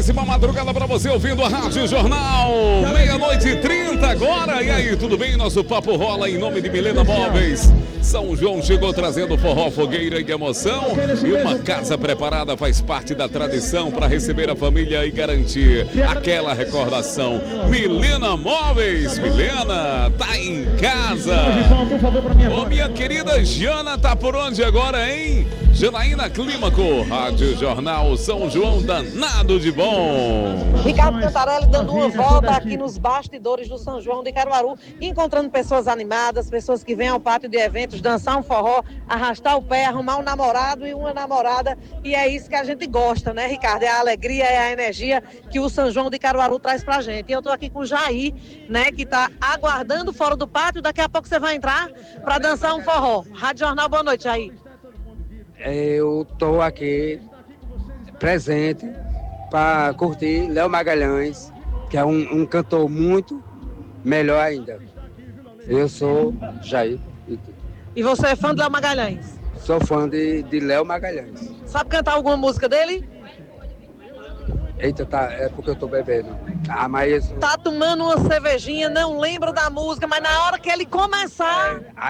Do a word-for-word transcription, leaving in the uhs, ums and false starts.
Ótima madrugada para você ouvindo a Rádio Jornal. Meia-noite e trinta agora. E aí, tudo bem? Nosso papo rola em nome de Milena Móveis. São João chegou trazendo forró, fogueira e emoção. E uma casa preparada faz parte da tradição para receber a família e garantir aquela recordação. Milena Móveis. Milena, tá em casa. Ô, minha querida Jana, tá por onde agora, hein? Janaína Clímaco, Rádio Jornal São João, danado de bom. Ricardo Cantarelli dando uma volta aqui nos bastidores do São João de Caruaru, encontrando pessoas animadas, pessoas que vêm ao pátio de eventos, dançar um forró, arrastar o pé, arrumar um namorado e uma namorada, e é isso que a gente gosta, né, Ricardo? É a alegria, é a energia que o São João de Caruaru traz pra gente. E eu tô aqui com o Jair, né, que tá aguardando fora do pátio, daqui a pouco você vai entrar pra dançar um forró. Rádio Jornal, boa noite, Jair. Eu estou aqui presente para curtir Léo Magalhães, que é um, um cantor muito melhor ainda. Eu sou Jair. E você é fã do Léo Magalhães? Sou fã de, de Léo Magalhães. Sabe cantar alguma música dele? Eita, tá, é porque eu tô bebendo. Ah, mas... Tá tomando uma cervejinha, não lembro da música, mas na hora que ele começar... É,